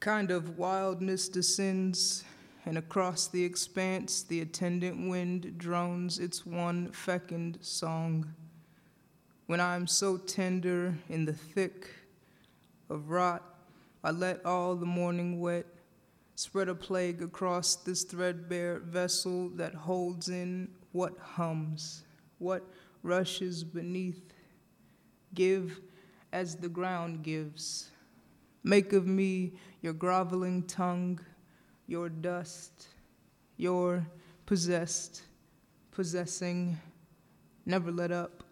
kind of wildness descends, and across the expanse the attendant wind drones its one fecund song. When I am so tender in the thick of rot, I let all the morning wet spread a plague across this threadbare vessel that holds in what hums, what rushes beneath. Give as the ground gives. Make of me your groveling tongue, your dust, your possessed, possessing, never let up.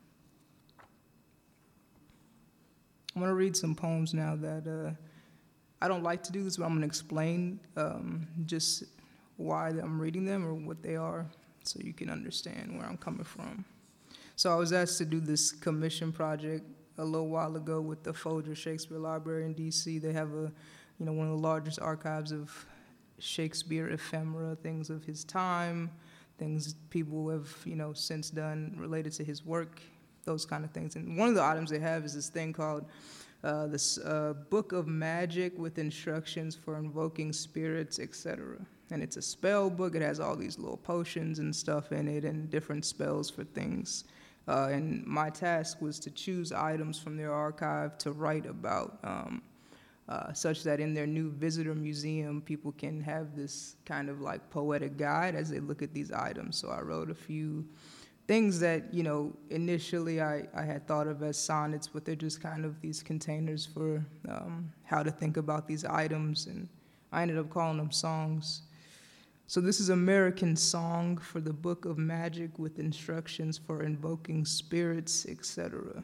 I'm going to read some poems now that I don't like to do this, but I'm going to explain just why I'm reading them or what they are so you can understand where I'm coming from. So I was asked to do this commission project a little while ago with the Folger Shakespeare Library in D.C. They have one of the largest archives of Shakespeare ephemera, things of his time, things people have, since done related to his work, those kind of things. And one of the items they have is this thing called this Book of Magic with instructions for invoking spirits, etc. And it's a spell book. It has all these little potions and stuff in it and different spells for things. And my task was to choose items from their archive to write about, such that in their new visitor museum, people can have this kind of like poetic guide as they look at these items. So I wrote a few things that, initially I had thought of as sonnets, but they're just kind of these containers for how to think about these items, and I ended up calling them songs. So this is American Song for the Book of Magic with instructions for invoking spirits, etc.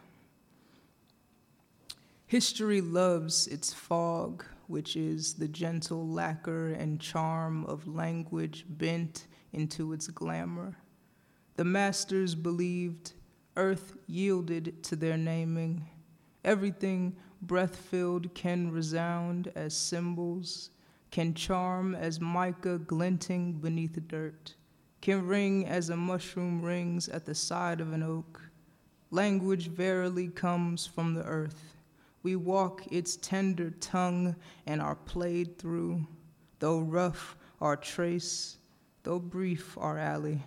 History loves its fog, which is the gentle lacquer and charm of language bent into its glamour. The masters believed, earth yielded to their naming. Everything breath-filled can resound as symbols, can charm as mica glinting beneath dirt, can ring as a mushroom rings at the side of an oak. Language verily comes from the earth. We walk its tender tongue and are played through, though rough our trace, though brief our alley.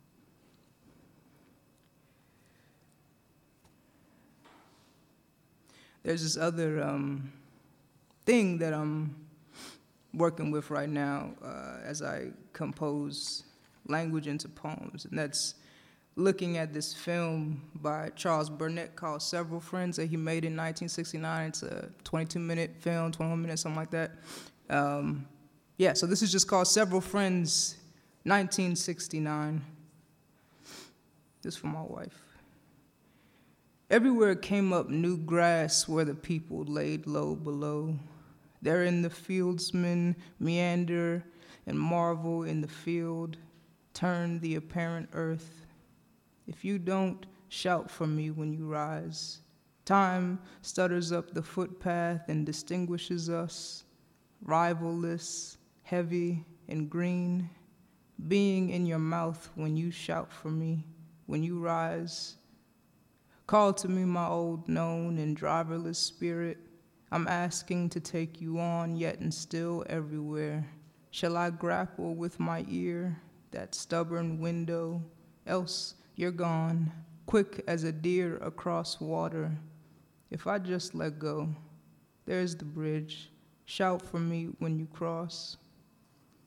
There's this other thing that I'm working with right now as I compose language into poems, and that's looking at this film by Charles Burnett called Several Friends that he made in 1969. It's a 22-minute film, 21 minutes, something like that. So this is just called Several Friends, 1969. This is for my wife. Everywhere came up new grass where the people laid low below. Therein the fieldsmen meander and marvel in the field, turn the apparent earth. If you don't shout for me when you rise, time stutters up the footpath and distinguishes us, rivalless, heavy and green, being in your mouth when you shout for me, when you rise. Call to me my old known and driverless spirit. I'm asking to take you on, yet and still everywhere. Shall I grapple with my ear, that stubborn window? Else you're gone, quick as a deer across water. If I just let go, there's the bridge. Shout for me when you cross.